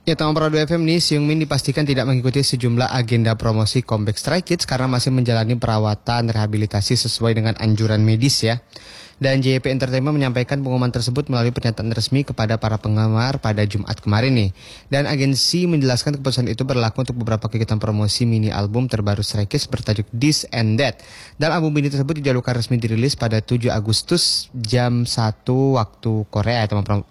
Ya, teman Pro 2 FM nih, Seungmin dipastikan tidak mengikuti sejumlah agenda promosi comeback Stray Kids karena masih menjalani perawatan rehabilitasi sesuai dengan anjuran medis ya. Dan JYP Entertainment menyampaikan pengumuman tersebut melalui pernyataan resmi kepada para penggemar pada Jumat kemarin nih. Dan agensi menjelaskan keputusan itu berlaku untuk beberapa kegiatan promosi mini album terbaru Stray Kids bertajuk This and That. Dan album ini tersebut dijadwalkan resmi dirilis pada 7 Agustus jam 1 waktu Korea ya teman-teman.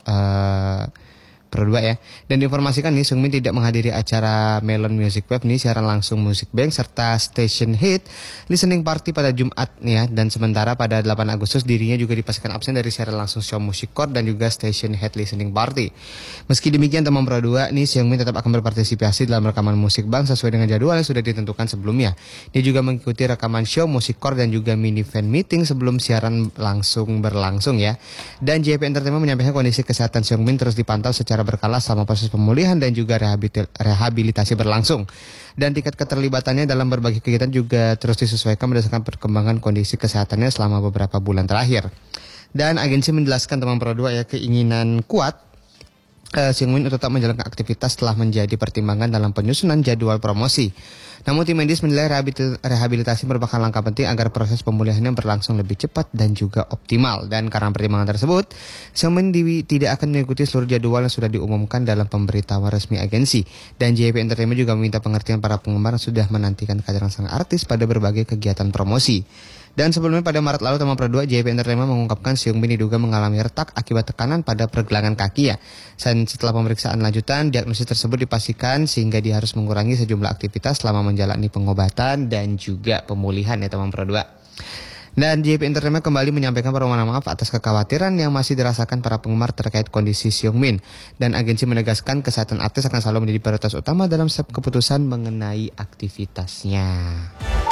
Pro 2 ya. Dan diinformasikan nih Seungmin tidak menghadiri acara Melon Music Web nih siaran langsung Music Bank serta Station Hit Listening Party pada Jumat nih ya. Dan sementara pada 8 Agustus dirinya juga dipastikan absen dari siaran langsung show Music Core dan juga Station Hit Listening Party. Meski demikian teman Pro 2 nih Seungmin tetap akan berpartisipasi dalam rekaman Music Bank sesuai dengan jadwal yang sudah ditentukan sebelumnya. Dia juga mengikuti rekaman show Music Core dan juga mini fan meeting sebelum siaran langsung berlangsung ya. Dan JYP Entertainment menyampaikan kondisi kesehatan Seungmin terus dipantau secara berkala selama proses pemulihan dan juga rehabilitasi berlangsung. Dan tingkat keterlibatannya dalam berbagai kegiatan juga terus disesuaikan berdasarkan perkembangan kondisi kesehatannya selama beberapa bulan terakhir. Dan agensi menjelaskan teman Pro 2 ya, keinginan kuat Seungmin untuk tetap menjalankan aktivitas telah menjadi pertimbangan dalam penyusunan jadwal promosi. Namun tim medis menilai rehabilitasi merupakan langkah penting agar proses pemulihannya berlangsung lebih cepat dan juga optimal. Dan karena pertimbangan tersebut, Seungmin tidak akan mengikuti seluruh jadwal yang sudah diumumkan dalam pemberitahuan resmi agensi. Dan JYP Entertainment juga meminta pengertian para penggemar yang sudah menantikan kehadiran sang artis pada berbagai kegiatan promosi. Dan sebelumnya pada Maret lalu teman Pro 2 JYP Entertainment mengungkapkan Seungmin diduga mengalami retak akibat tekanan pada pergelangan kaki ya. Dan setelah pemeriksaan lanjutan, diagnosis tersebut dipastikan sehingga dia harus mengurangi sejumlah aktivitas selama menjalani pengobatan dan juga pemulihan ya teman Pro 2. Dan JYP Entertainment kembali menyampaikan permohonan maaf atas kekhawatiran yang masih dirasakan para penggemar terkait kondisi Seungmin. Dan agensi menegaskan kesehatan artis akan selalu menjadi prioritas utama dalam setiap keputusan mengenai aktivitasnya.